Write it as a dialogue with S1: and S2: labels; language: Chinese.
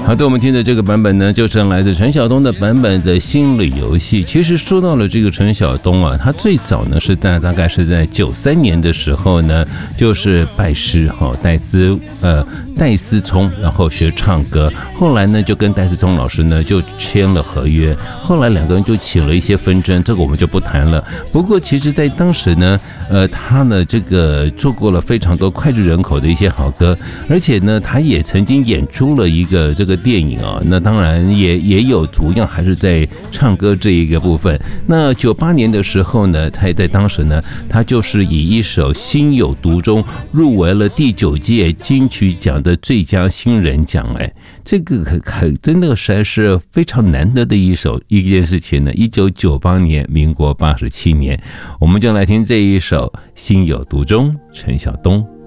S1: 好的，我们听的这个版本呢，就是来自陈晓东的版本的心理游戏。其实说到了这个陈晓东啊，他最早呢是大概是在93年的时候呢，就是拜师戴思聪，然后学唱歌。后来呢，就跟戴思聪老师呢就签了合约。后来两个人就起了一些纷争，这个我们就不谈了。不过其实在当时呢，他呢这个做过了非常多脍炙人口的一些好歌，而且呢，他也曾经演出了一个这个电影啊。那当然也有主要还是在唱歌这一个部分。那98年的时候呢，他在当时呢，他就是以一首《心有独钟》入围了第9届金曲奖的最佳新人奖。这个真的实在是非常难得的一件事情呢。1998年，民国87年，我们就来听这一首《心有独钟》，陈晓东。